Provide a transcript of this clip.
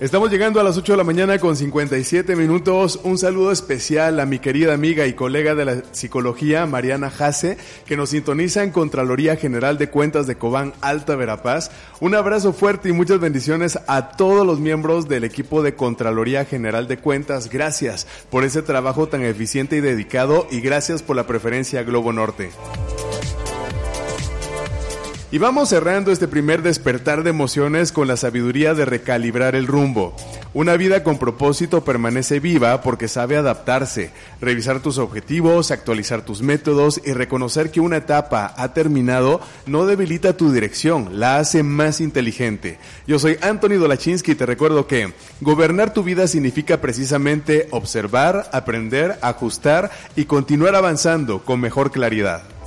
Estamos llegando a las 8 de la mañana con 57 minutos. Un saludo especial a mi querida amiga y colega de la psicología, Mariana Jase, que nos sintoniza en Contraloría General de Cuentas de Cobán, Alta Verapaz. Un abrazo fuerte y muchas bendiciones a todos los miembros del equipo de Contraloría General de Cuentas. Gracias por ese trabajo tan eficiente y dedicado y gracias por la preferencia a Globo Norte. Y vamos cerrando este primer despertar de emociones con la sabiduría de recalibrar el rumbo. Una vida con propósito permanece viva porque sabe adaptarse, revisar tus objetivos, actualizar tus métodos y reconocer que una etapa ha terminado no debilita tu dirección, la hace más inteligente. Yo soy Anthony Dolachinsky y te recuerdo que gobernar tu vida significa precisamente observar, aprender, ajustar y continuar avanzando con mejor claridad.